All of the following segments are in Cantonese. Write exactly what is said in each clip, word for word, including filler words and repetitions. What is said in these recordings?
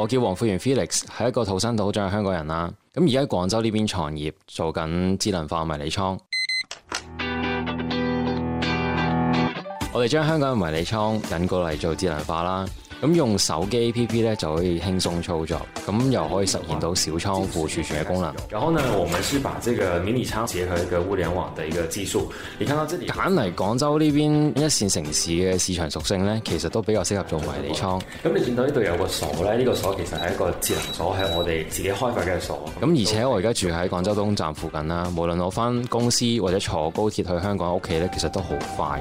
我叫黃富源 Felix， 係一個土生土長嘅香港人啦。咁而家喺廣州呢邊創業，做緊智能化迷你倉。我哋將香港嘅迷你倉引過嚟做智能化啦。咁用手機 A P P 咧就可以輕鬆操作，咁又可以實現到小倉庫儲存嘅功能。然後呢，我們是把這個迷你倉結合一個物聯網的一個技術。你看到這裡揀嚟廣州呢邊一線城市嘅市場屬性咧，其實都比較適合做迷你倉。咁你見到呢度有個鎖咧，呢、這個鎖其實係一個智能鎖，係我哋自己開發嘅鎖。咁而且我而家住喺廣州東站附近啦，無論我返公司或者坐高鐵去香港屋企咧，其實都好快。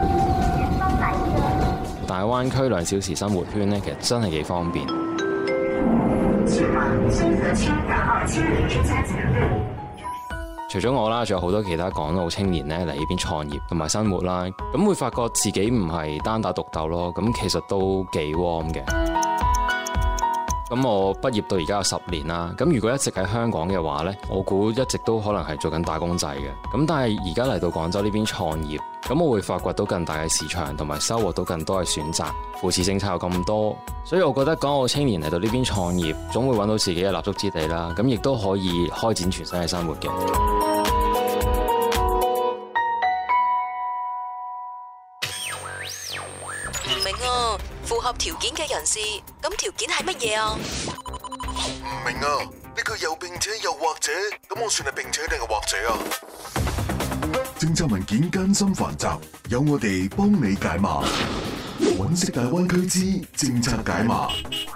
大灣區兩小時生活圈咧，其實真係幾方便。除咗我啦，仲有好多其他港澳青年咧嚟呢邊創業同埋生活啦，咁會發覺自己唔係單打獨鬥咯，咁其實都幾 warm 嘅。咁我畢業到而家有十年啦，咁如果一直喺香港嘅話呢，我估一直都可能係做緊打工仔嘅。咁但係而家嚟到廣州呢邊創業，咁我會發掘到更大嘅市場，同埋收穫到更多嘅選擇。扶持政策有咁多，所以我覺得港澳青年嚟到呢邊創業，總會揾到自己嘅立足之地啦。咁亦都可以開展全新嘅生活嘅。 唔明啊，符合條件嘅人士，咁條件係乜嘢啊？ 唔明啊，呢句又並且又或者，咁我算係並且定係或者啊？政策文件艱深繁雜，有我哋幫你解碼。揾食大灣區之政策解碼。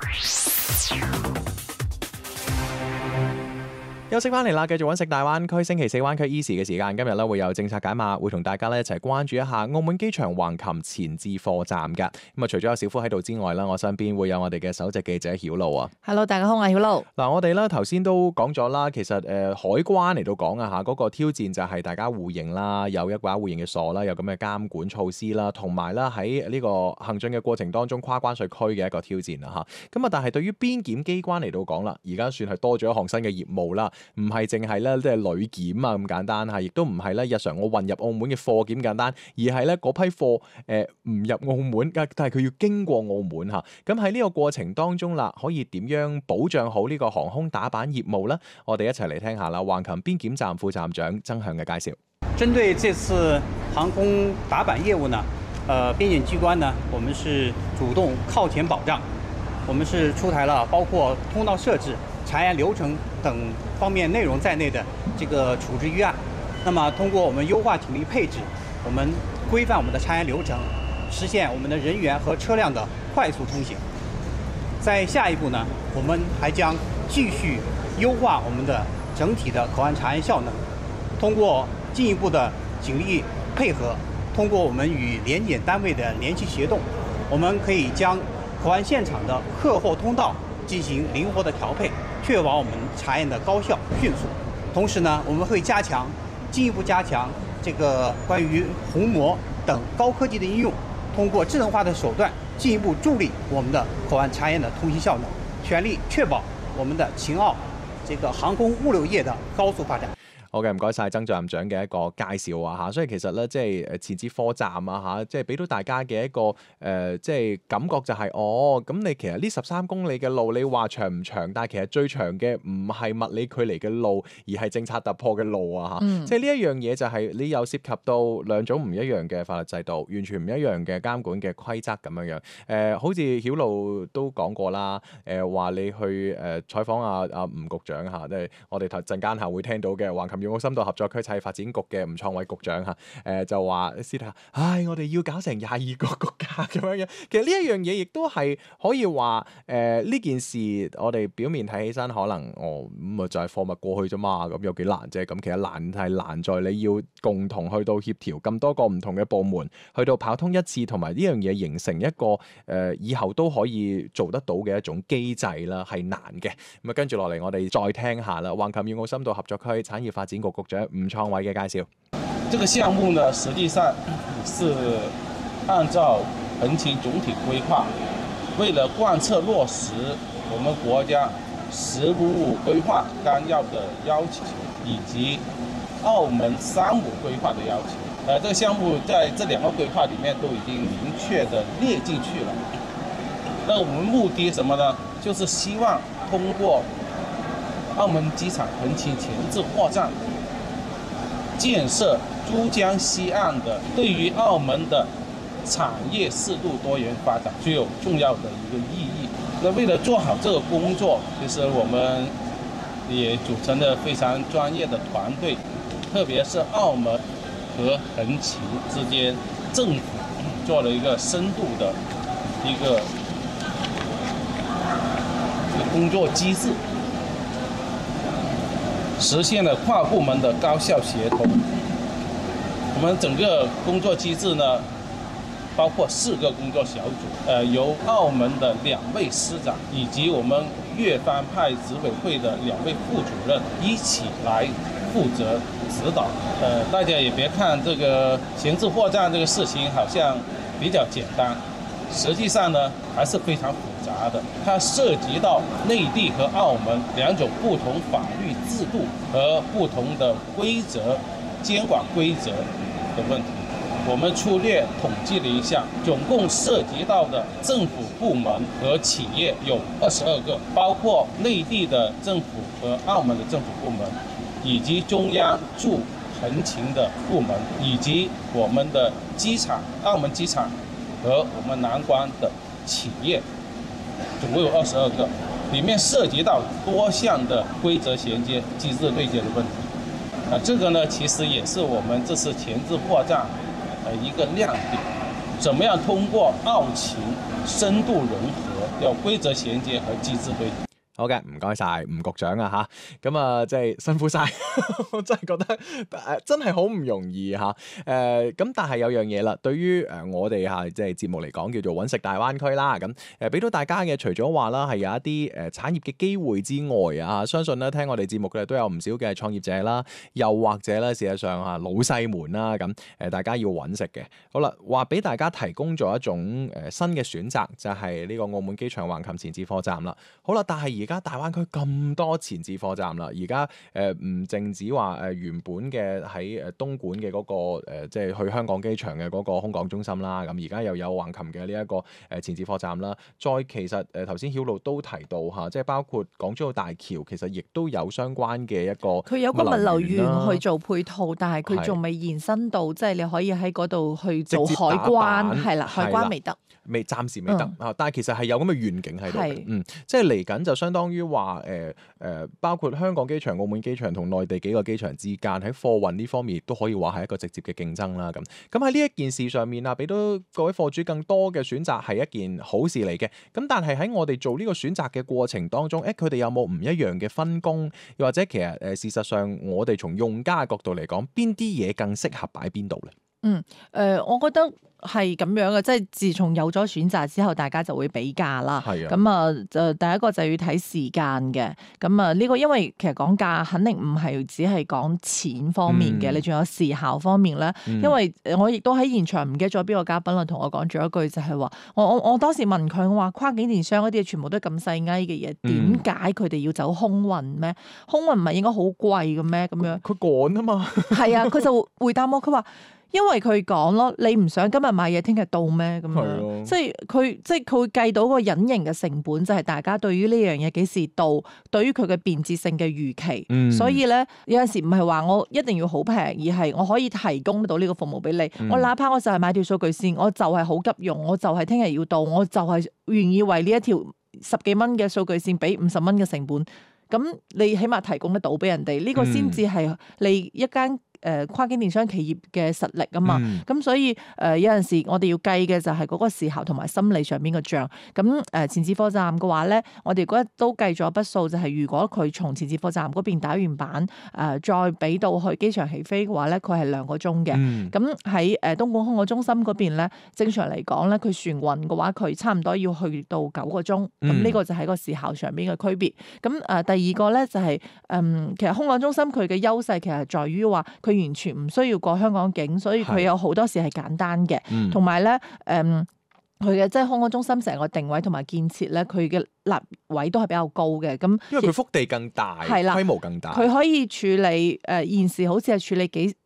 休息翻嚟啦，繼續揾食大灣區。星期四灣區 Easy 嘅時間，今日咧會有政策解碼，會同大家咧一齊關注一下澳門機場橫琴前置貨站嘅。咁啊，除咗有小夫喺度之外啦，我身邊會有我哋嘅首席記者曉露啊。 Hello， 大家好，我係曉露。 嗱，我哋咧頭先都講咗啦，其實誒、呃、海關嚟到講啊嚇，嗰個挑戰就係大家互認啦，有一把互認嘅鎖啦，有咁嘅監管措施啦，同埋啦喺呢個行進嘅過程當中跨關稅區嘅一個挑戰啦嚇。咁啊，但係對於邊檢機關嚟到講啦，而家算係多咗一項新嘅業務啦。唔係淨係咧，即係旅檢啊咁簡單嚇，亦都唔係咧日常我運入澳門嘅貨檢簡單，而係咧嗰批貨誒唔入澳門，但係佢要經過澳門嚇。咁喺呢個過程當中啦，可以點樣保障好呢個航空打板業務呢？我哋一齊嚟聽下啦，橫琴邊檢站副站長曾向嘅介紹。 針對這次航空打板業務呢，呃，邊檢機關呢，我們是主動靠前保障，我們是出台了包括通道設置、查驗流程等方面內容在內的這個處置預案。那麼通過我們優化警力配置，我們規範我們的查驗流程，實現我們的人員和車輛的快速通行。在下一步呢，我們還將繼續優化我們的整體的口岸查驗效能，通過進一步的警力配合，通過我們與聯檢單位的聯繫協動，我們可以將口岸現場的客貨通道進行靈活的調配，確保我們查驗的高效迅速。同時呢，我們會加強，進一步加強這個關於虹膜等高科技的應用，通過智能化的手段，進一步助力我們的口岸查驗的通行效能，全力確保我們的秦澳這個航空物流業的高速發展。 好嘅，唔該晒曾站長嘅一個介紹啊嚇，所以其實咧即係誒前置貨站啊嚇，即係俾到大家嘅一個誒、呃、即係感覺就係、是、哦，咁你其實呢十三公里嘅路你話長唔長，但係其實最長嘅唔係物理距離嘅路，而係政策突破嘅路啊嚇，嗯、即係呢一樣嘢就係你又涉及到兩種唔一樣嘅法律制度，完全唔一樣嘅監管嘅規則咁樣樣。誒、呃，好似曉露都講過啦，誒、呃、話你去誒、呃、採訪阿阿吳局長嚇，即係我哋頭陣間下會聽到嘅橫琴粵澳深度合作區產業發展局嘅吳創偉局長嚇，誒、呃、就話私底下，唉，我哋要搞成廿二個國家咁樣樣。其實呢一樣嘢亦都係可以話，誒呢件事我哋表面睇起身可能哦咁啊就係貨物過去啫嘛，咁有幾難啫？咁其實難係難在你要共同去到協調咁多個唔同嘅部門，去到跑通一次，同埋呢樣嘢形成一個誒、呃、以後都可以做得到嘅一種機制啦，係難嘅。咁啊跟住落嚟，我哋再聽下啦，橫琴粵澳深度合作區產業發展局局長吳創偉嘅介紹。 這個項目呢，實際上是按照橫琴總體規劃，為了貫徹落實我們國家《十五五規劃綱要》的要求，以及澳門三五規劃的要求。呃，這個項目在這兩個規劃裡面都已經明確的列進去了。那我們目的什麼呢？ 就是希望通過澳門機場橫琴前置貨站建設珠江西岸的，對於澳門的產業適度多元發展具有重要的一個意義。那為了做好這個工作，其實我們也組成了非常專業的團隊，特別是澳門和橫琴之間，政府做了一個深度的一個工作機制，實現了跨部門的高效協同。我們整個工作機制呢，包括四個工作小組，呃，由澳門的兩位司長以及我們粵方派執委會的兩位副主任一起來負責指導。呃，大家也別看這個前置貨站這個事情好像比較簡單，實際上呢還是非常複雜的。它涉及到內地和澳門兩種不同法律制度和不同的規則、監管規則的問題。我們粗略統計了一下，總共涉及到的政府部門和企業有二十二個，包括內地的政府和澳門的政府部門，以及中央駐橫琴的部門，以及我們的機場、澳門機場和我們南關的企業，總共有二十二個，裡面涉及到多項的規則銜接、機制對接的問題。啊，這個呢，其實也是我們這次前置貨站一個亮點，怎麼樣通過澳琴深度融合，有規則銜接和機制對接。 好嘅，唔該晒吳局長啊嚇，咁啊即係辛苦晒，我真係覺得誒、呃、真係好唔容易嚇。誒、呃、咁但係有樣嘢啦，對於誒我哋嚇即係節目嚟講叫做揾食大灣區啦，咁誒俾到大家嘅除咗話啦係有一啲誒產業嘅機會之外啊，相信咧聽我哋節目嘅都有唔少嘅創業者啦，又或者咧事實上嚇老細們啦，咁誒大家要揾食嘅。好啦，話俾大家提供咗一種誒新嘅選擇，就係、是、呢個澳門機場橫琴前置貨站啦。好啦，但係而而家大灣區咁多前置貨站啦，而家誒唔淨止話誒原本嘅喺誒東莞嘅嗰、那個誒、呃、即係去香港機場嘅嗰個空港中心啦，咁而家又有橫琴嘅呢一個誒前置貨站啦。再其實誒頭先曉露都提到嚇，即係包括港珠澳大橋，其實亦都有相關嘅一個佢有個物流園去做配套，但係佢仲未延伸到，即係你可以喺嗰度去做海關，係啦，海關未得。 未暫時未得啊！嗯、但係其實係有咁嘅願景喺度嘅， 是嗯，即係嚟緊就相當於話誒誒，包括香港機場、澳門機場同內地幾個機場之間喺貨運呢方面亦都可以話係一個直接嘅競爭啦。咁咁喺呢一件事上面啊，俾到各位貨主更多嘅選擇係一件好事嚟嘅。咁但係喺我哋做呢個選擇嘅過程當中，誒佢哋有冇唔一樣嘅分工？又或者其實誒、呃、事實上，我哋從用家嘅角度嚟講，邊啲嘢更適合擺邊度咧？ 嗯，誒、呃，我覺得係咁樣嘅，即係自從有咗選擇之後，大家就會比價啦。係啊，咁啊，就第一個就要睇時間嘅。咁啊，呢個因為其實講價肯定唔係只係講錢方面嘅，嗯、你仲有時效方面咧。嗯、因為我亦都喺現場唔記得咗邊個嘉賓啦，同我講咗一句就係話，我我我當時問佢，我話跨境電商嗰啲全部都係咁細埃嘅嘢，點解佢哋要走空運咩？空運唔係應該好貴嘅咩？咁樣佢趕啊嘛。係啊，佢就回答我，佢話。因為佢講咯，你唔想今日買嘢，聽日到咩咁樣？的即係佢，即係佢會計到個隱形嘅成本，就係、是、大家對於呢樣嘢幾時到，對於佢嘅便捷性嘅預期。嗯、所以咧，有陣時唔係話我一定要好平，而係我可以提供到呢個服務俾你。嗯、我哪怕我就係買條數據線，我就係好急用，我就係聽日要到，我就係願意為呢一條十幾蚊嘅數據線俾五十蚊嘅成本。咁你起碼提供得到俾人哋，呢、這個先至係你一間。誒、呃、跨境電商企業嘅實力啊嘛，咁、嗯、所以誒、呃、有陣時我哋要計嘅就係嗰個時效同埋心理上邊嘅帳。咁誒、呃、前置貨站嘅話咧，我哋嗰日都計咗筆數，就係、是、如果佢從前置貨站嗰邊打完板，誒、呃、再俾到去機場起飛嘅話咧，佢係兩個鐘嘅。咁喺誒東莞空港中心嗰邊咧，正常嚟講咧，佢船運嘅話，佢差唔多要去到九個鐘。咁呢、嗯、個就係個時效上邊嘅區別。咁誒、呃、第二個咧就係、是、誒、嗯、其實空港中心佢嘅優勢其實在於話佢完全唔需要過香港境，所以佢有好多時係簡單嘅，同埋咧誒佢嘅即係空港中心成個定位同埋建設咧，佢嘅立位都係比較高嘅。咁因為佢腹地更大，係啦，規模更大， 佢可以處理誒、呃、現時好似係處理幾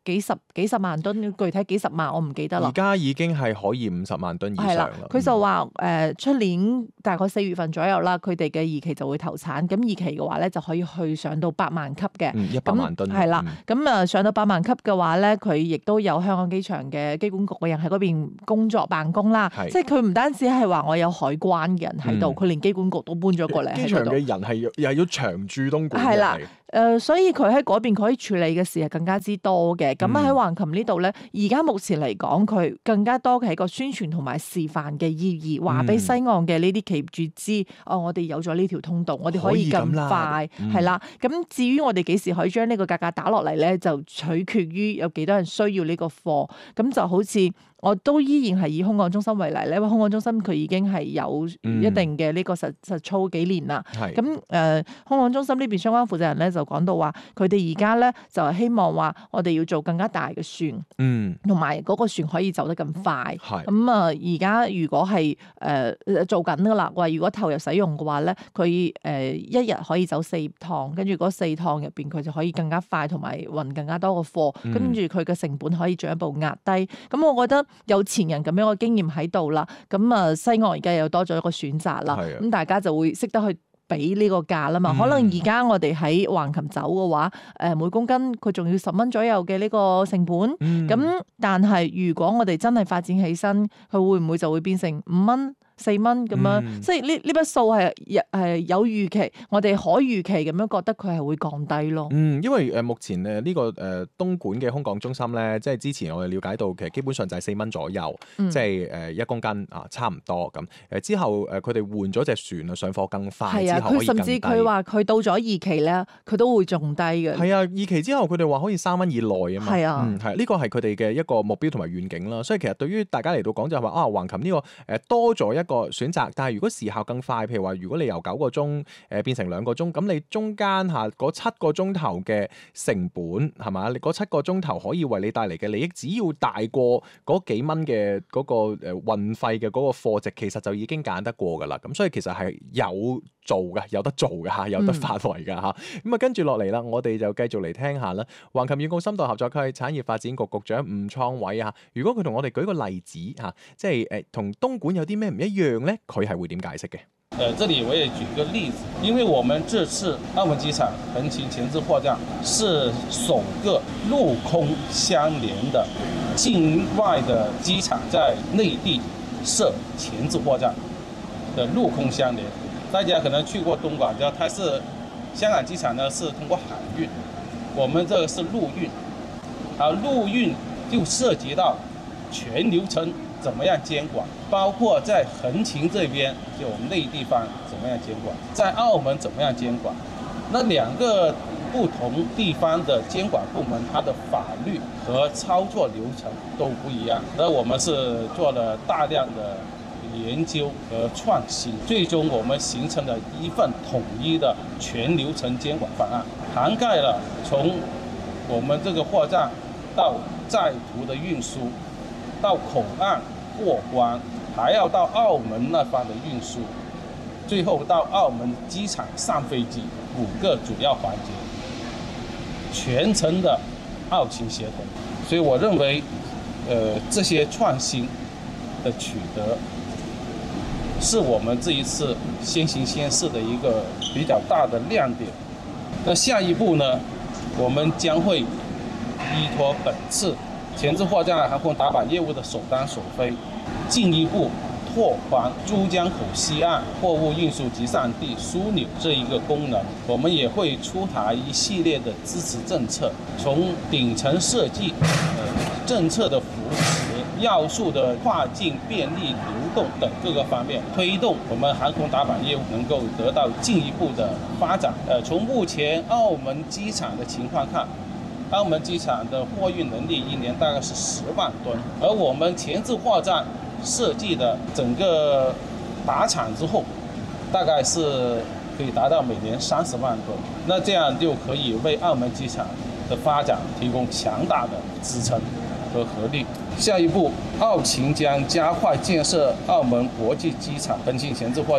幾十幾十萬噸，具體幾十萬我唔記得啦。 而家已經係可以五十萬噸以上啦。 佢就話誒出年大概四月份左右啦，佢哋嘅二期就會投產。咁二期嘅話咧就可以去上到百萬級嘅， 一百萬噸係啦。咁啊上到百萬級嘅話咧，佢亦都有香港機場嘅機管局嘅人喺嗰邊工作辦公啦。即係佢唔單止係話我有海關嘅人喺度，佢、嗯、連機管局都搬咗過嚟。 機場嘅人係又係要長駐東莞嘅。係啦。 誒、呃，所以佢喺嗰邊佢可以處理嘅事係更加之多嘅。咁喺橫琴呢度咧，而家目前嚟講，佢更加多嘅係一個宣傳同埋示範嘅意義，話俾西岸嘅呢啲企業主知，哦，我哋有咗呢條通道，我哋可以咁快，係啦。咁、嗯、至於我哋幾時可以將呢個價格打落嚟咧，就取決於有幾多人需要呢個貨。咁就好似我都依然係以空港中心為例咧，因為空港中心佢已經係有一定嘅呢個實、嗯、實操幾年啦。咁誒、呃，空港中心呢邊相關負責人咧就講到話，佢哋而家咧就係希望話，我哋要做更加大嘅船，嗯，同埋嗰個船可以走得咁快。咁啊，而家如果係誒、呃、做緊噶啦，話如果投入使用嘅話咧，佢誒、呃、一日可以走四趟，跟住嗰四趟入邊佢就可以更加快，同埋運更加多嘅貨，跟住佢嘅成本可以進一步壓低。咁我覺得有前人咁樣嘅經驗喺度啦，咁啊西岸而家又多咗一個選擇啦，咁大家就會識得去俾呢個價啦嘛。嗯、可能而家我哋喺橫琴走嘅話，誒每公斤佢仲要十蚊左右嘅呢個成本，咁、嗯、但係如果我哋真係發展起身，佢會唔會就會變成五蚊？四蚊咁樣，嗯、即係呢呢筆數係係有預期，我哋可預期咁樣覺得佢係會降低咯。 嗯，因為誒目前誒呢個誒東莞嘅空港中心咧，即係之前我哋了解到，其實基本上就係四蚊左右，嗯、即係誒一公斤啊，差唔多咁。誒之後誒佢哋換咗隻船啊，上貨更快， 係啊，佢甚至佢話佢到咗二期咧，佢都會仲低嘅。係啊，二期之後佢哋話可以三蚊以內啊嘛。係啊，嗯係呢個係佢哋嘅一個目標同埋願景啦。所以其實對於大家嚟到講就係話啊，橫琴呢個誒多咗一個選擇，但係如果時效更快，譬如話，如果你由九個鐘誒、呃、變成兩個鐘，咁你中間嚇嗰七個鐘頭嘅成本係嘛？你嗰七個鐘頭可以為你帶嚟嘅利益，只要大過嗰幾蚊嘅嗰個誒運費嘅嗰個貨值，其實就已經揀得過㗎啦。咁所以其實係有做嘅，有得做嘅嚇，有得發圍嘅嚇。咁啊、嗯，跟住落嚟啦，我哋就繼續嚟聽下啦。橫琴粵澳深度合作區產業發展局局長吳創偉啊，如果佢同我哋舉個例子嚇，即係誒同東莞有啲咩唔一樣咧？佢係會點解釋嘅？ 呃，這裡我也舉個例子，因為我們這次澳門機場橫琴前置貨站是首個陸空相連的境外的機場在內地設前置貨站的陸空相連。大家可能去過東莞，知道它是香港機場呢是通過海運，我們這個是陸運，而陸運就涉及到全流程怎麼樣監管，包括在橫琴這邊，就我們內地方怎麼樣監管，在澳門怎麼樣監管，那兩個不同地方的監管部門，它的法律和操作流程都不一樣。而我們是做了大量的研究和創新，最終我們形成了一份統一的全流程監管方案，涵蓋了從我們這個貨站到載途的運輸，到口岸過關，還要到澳門那方的運輸，最後到澳門機場上飛機，五個主要環節，全程的澳情協同。所以我認為，呃，這些創新的取得，是我們這一次先行先試的一個比較大的亮點。那下一步呢，我們將會依託本次前置貨站航空打板業務的首單首飛，進一步拓寬珠江口西岸貨物運輸集散地樞紐這一個功能。我們也會出台一系列的支持政策，從頂層設計、呃、政策的扶持、要素的跨境便利流動等各個方面，推動我們航空打板業務能夠得到進一步的發展。呃，從目前澳門機場的情況看，澳門機場的貨運能力一年大概是十萬噸，而我們前置貨站設計的整個打廠之後，大概是可以達到每年三十萬噸，那這樣就可以為澳門機場的發展提供強大的支撐和合力。下一步，澳情將加快建設澳門國際機場橫琴前置貨站，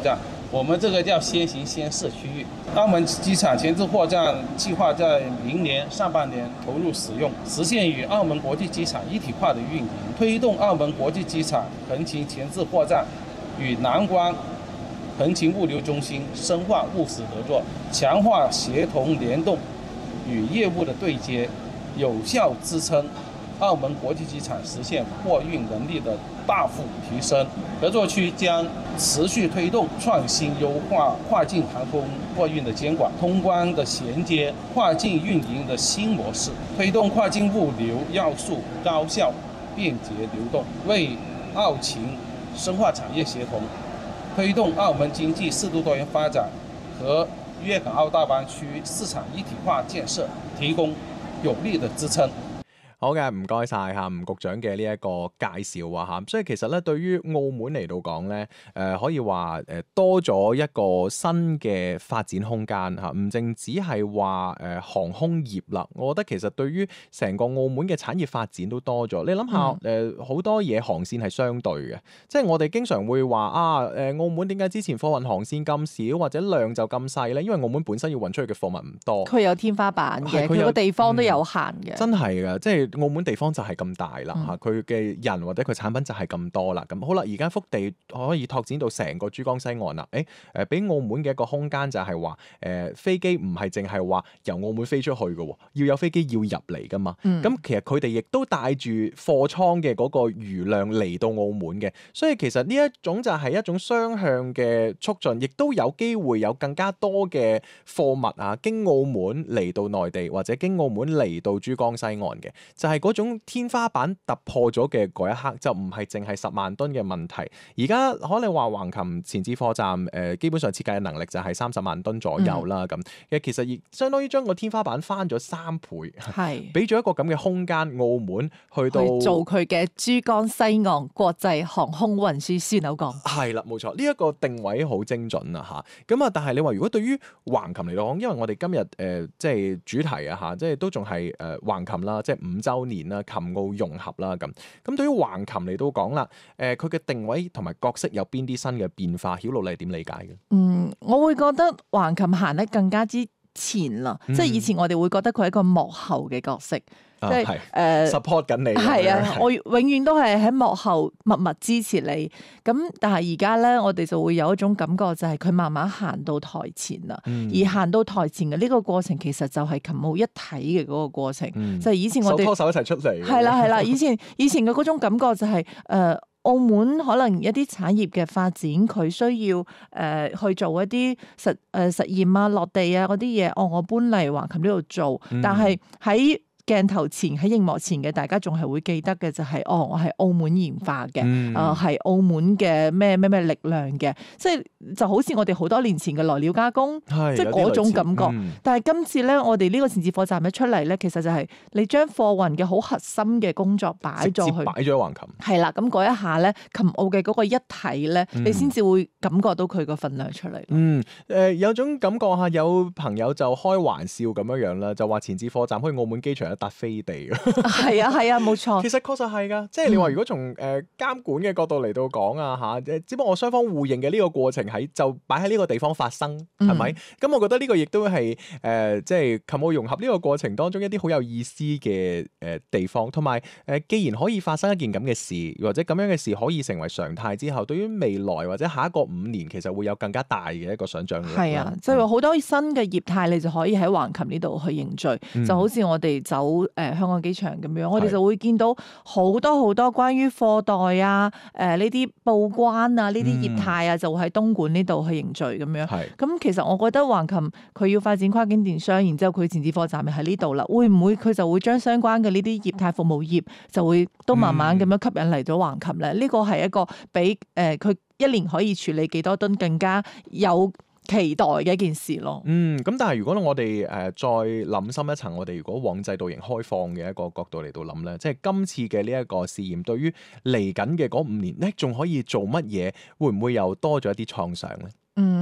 我們這個叫先行先試區域。澳門機場前置貨站計劃在明年上半年投入使用，實現與澳門國際機場一體化的運營，推動澳門國際機場橫琴前置貨站與南關橫琴物流中心深化務實合作，強化協同聯動與業務的對接，有效支撐澳門國際機場實現貨運能力的大幅提升。合作區將持續推動創新優化跨境航空貨運的監管、通關的銜接、跨境運營的新模式，推動跨境物流要素高效便捷流動，為澳勤深化產業協同，推動澳門經濟適度多元發展和粵港澳大灣區市場一體化建設提供有力的支撐。 好嘅，唔該晒嚇吳局長嘅呢一個介紹啊嚇，所以其實咧對於澳門嚟到講咧，誒、呃、可以話誒多咗一個新嘅發展空間嚇，唔淨只係話誒航空業啦，我覺得其實對於成個澳門嘅產業發展都多咗。你諗下誒好多嘢航線係相對嘅，即係我哋經常會話啊誒、呃、澳門點解之前貨運航線咁少或者量就咁細咧？因為澳門本身要運出去嘅貨物唔多， 佢有天花板嘅，佢個地方都有限嘅、嗯。真係㗎，即係。澳門地方就係咁大啦嚇，佢嘅、嗯、人或者佢產品就係咁多啦。咁好啦，而家幅地可以拓展到成個珠江西岸啦。誒、欸、誒，俾澳門嘅一個空間就係話誒飛機唔係淨係話由澳門飛出去嘅，要有飛機要入嚟噶嘛。咁、嗯、其實佢哋亦都帶住貨倉嘅嗰個餘量嚟到澳門嘅，所以其實呢一種就係一種雙向嘅促進，亦都有機會有更加多嘅貨物啊經澳門嚟到內地或者經澳門嚟到珠江西岸嘅，就係嗰種天花板突破咗嘅嗰一刻，就唔係淨係十萬噸嘅問題。而家可能話橫琴前置貨站誒、呃，基本上設計嘅能力就係三十萬噸左右啦。咁、嗯、其實亦相當於將個天花板翻咗三倍，係俾咗一個咁嘅空間，澳門去到去做佢嘅珠江西岸國際航空運輸樞紐港。 係啦，冇錯，呢、這、一個定位好精準啊嚇。咁啊，但係你話如果對於橫琴嚟講，因為我哋今日誒、呃、即係主題啊嚇，即係都仲係誒橫琴啦，即係五週年啦，琴澳融合啦咁。咁對於橫琴嚟到講啦，誒佢嘅定位同埋角色有邊啲新嘅變化？曉露你係點理解嘅？ 嗯，我會覺得橫琴行得更加之前啦，嗯、即係以前我哋會覺得佢係一個幕後嘅角色。即係誒、呃、 support 緊你， 係啊！我永遠都係喺幕後默默支持你。咁但係而家咧，我哋就會有一種感覺，就係佢慢慢行到台前啦。嗯、而行到台前嘅呢個過程，其實就係琴澳一體嘅嗰個過程。嗯、就係以前我哋手拖手一齊出嚟。 係啦係啦，以前以前嘅嗰種感覺就係、是、誒、呃、澳門可能一啲產業嘅發展，佢需要誒、呃、去做一啲實誒、呃、實驗啊、落地啊嗰啲嘢。哦，我搬嚟橫琴呢度做，嗯、但係喺鏡頭前喺熒幕前嘅大家仲係會記得嘅就係、是、哦，我係澳門研發嘅，啊係、嗯呃、澳門嘅咩咩咩力量嘅，即係就好似我哋好多年前嘅來料加工，即係嗰種感覺。嗯、但係今次咧，我哋呢個前置貨站一出嚟咧，其實就係你將貨運嘅好核心嘅工作擺咗去， 擺咗喺橫琴。 係啦，咁嗰一下咧，琴澳嘅嗰個一體咧，嗯、你先至會感覺到佢個份量出嚟。 嗯，誒、呃、有種感覺嚇，有朋友就開玩笑咁樣樣啦，就話前置貨站好似澳門機場笪飛地嘅， 係啊係啊，冇錯。 其實確實係㗎，即係你話如果從誒監管嘅角度嚟到講啊嚇，誒只不過我雙方互認嘅呢個過程喺就擺喺呢個地方發生，係咪？咁、嗯、我覺得呢個亦都係誒即係琴澳融合呢個過程當中一啲好有意思嘅誒地方，同埋誒既然可以發生一件咁嘅事，或者咁樣嘅事可以成為常態之後，對於未來或者下一個五年，其實會有更加大嘅一個想像力。 係啊，即係話好多新嘅業態，你就可以喺橫琴呢度去凝聚，嗯、就好似我哋走誒。呃香港機場咁樣，我哋就會見到好多好多關於貨代啊、誒呢啲報關啊、呢啲業態啊，嗯、就會喺東莞呢度去凝聚咁樣。咁是其實我覺得橫琴佢要發展跨境電商，然之後佢前置貨站咪喺呢度啦，會唔會佢就會將相關嘅呢啲業態服務業就會都慢慢咁樣吸引嚟咗橫琴咧？呢個係一個比誒佢、呃、一年可以處理幾多噸更加有期待嘅一件事咯。嗯， 咁但係如果我哋誒再諗深一層，我哋如果往制度型開放嘅一個角度嚟到諗咧，即係今次嘅呢一個試驗，對於嚟緊嘅嗰五年咧，仲可以做乜嘢？會唔會又多咗一啲創想咧？ 嗯，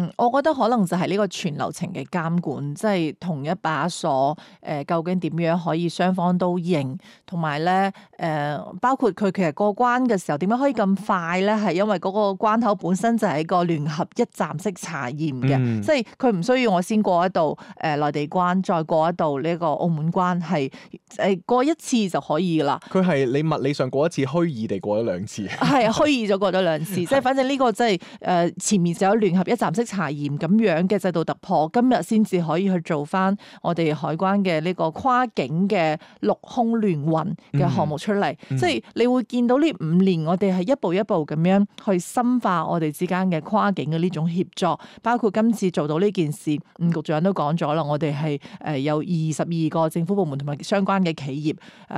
嗯，我覺得可能就係呢個全流程嘅監管，即係同一把鎖，誒、呃，究竟點樣可以雙方都認，同埋咧，誒、呃，包括佢其實過關嘅時候點樣可以咁快咧？係因為嗰個關口本身就係一個聯合一站式查驗嘅，嗯、即係佢唔需要我先過一道誒、呃、內地關，再過一道呢個澳門關，係誒、呃、過一次就可以啦。 佢係你物理上過一次，虛擬地過咗兩次。 係虛擬咗過咗兩次，即係反正呢個即係誒前面就有聯合一站式查驗咁樣嘅制度突破，今日先至可以去做翻我哋海關嘅呢個跨境嘅陸空聯運嘅項目出嚟。嗯嗯、即係你會見到呢五年我哋係一步一步咁樣去深化我哋之間嘅跨境嘅呢種協作，包括今次做到呢件事，吳局長都講咗啦，我哋係誒有二十二個政府部門同埋相關嘅企業。